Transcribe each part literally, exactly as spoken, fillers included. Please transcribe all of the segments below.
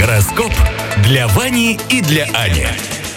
Гороскоп для Вани и для Ани.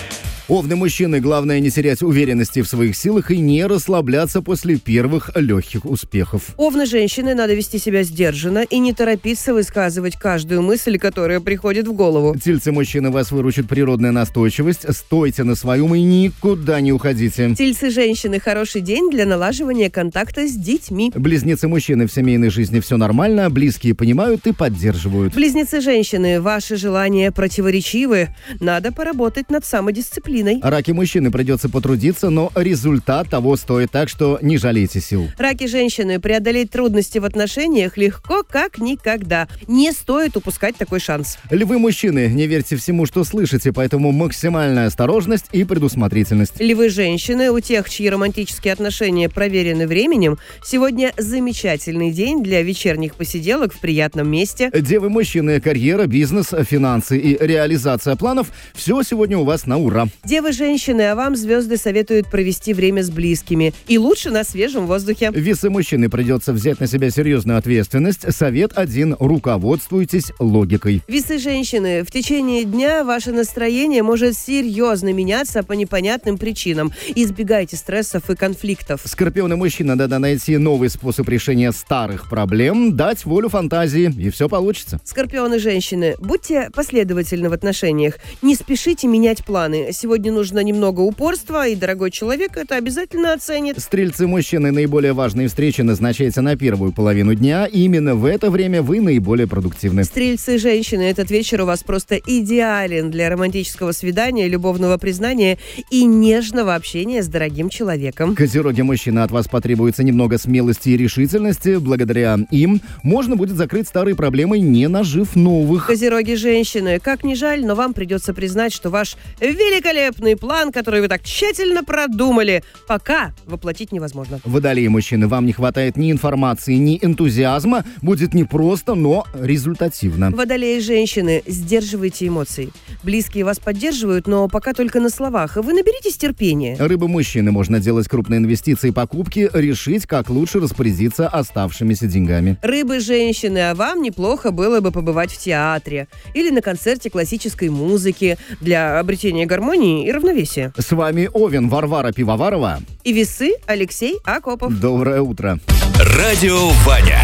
Овны мужчины, главное не терять уверенности в своих силах и не расслабляться после первых легких успехов. Овны женщины, надо вести себя сдержанно и не торопиться высказывать каждую мысль, которая приходит в голову. Тельцы мужчины, вас выручит природная настойчивость. Стойте на своем и никуда не уходите. Тельцы женщины, хороший день для налаживания контакта с детьми. Близнецы мужчины, в семейной жизни все нормально, близкие понимают и поддерживают. Близнецы женщины, ваши желания противоречивы. Надо поработать над самодисциплиной. Раки мужчины, придется потрудиться, но результат того стоит, так что не жалейте сил. Раки женщины, преодолеть трудности в отношениях легко как никогда. Не стоит упускать такой шанс. Львы мужчины, не верьте всему, что слышите, поэтому максимальная осторожность и предусмотрительность. Львы женщины, у тех, чьи романтические отношения проверены временем, сегодня замечательный день для вечерних посиделок в приятном месте. Девы мужчины, карьера, бизнес, финансы и реализация планов – все сегодня у вас на ура. Девы женщины, а вам звезды советуют провести время с близкими. И лучше на свежем воздухе. Весы мужчины, придется взять на себя серьезную ответственность. Совет один – руководствуйтесь логикой. Весы женщины, в течение дня ваше настроение может серьезно меняться по непонятным причинам. Избегайте стрессов и конфликтов. Скорпионы мужчины, надо найти новый способ решения старых проблем, дать волю фантазии, и все получится. Скорпионы женщины, будьте последовательны в отношениях. Не спешите менять планы. Сегодня нужно немного упорства, и дорогой человек это обязательно оценит. Стрельцы мужчины, наиболее важные встречи назначайте на первую половину дня. И именно в это время вы наиболее продуктивны. Стрельцы женщины, этот вечер у вас просто идеален для романтического свидания, любовного признания и нежного общения с дорогим человеком. Козероги мужчины, от вас потребуется немного смелости и решительности. Благодаря им можно будет закрыть старые проблемы, не нажив новых. Козероги женщины, как ни жаль, но вам придется признать, что ваш великолепный план, который вы так тщательно продумали, пока воплотить невозможно. Водолеи мужчины, вам не хватает ни информации, ни энтузиазма. Будет непросто, но результативно. Водолеи женщины, сдерживайте эмоции. Близкие вас поддерживают, но пока только на словах. Вы наберитесь терпения. Рыбы мужчины, можно делать крупные инвестиции и покупки, решить, как лучше распорядиться оставшимися деньгами. Рыбы женщины, а вам неплохо было бы побывать в театре или на концерте классической музыки для обретения гармонии и равновесия. С вами Овен, Варвара Пивоварова. И весы Алексей Акопов. Доброе утро. Радио Ваня.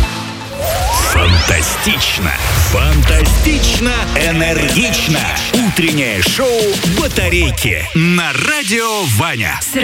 Фантастично, фантастично, энергично. Утреннее шоу «Батарейки» на Радио Ваня.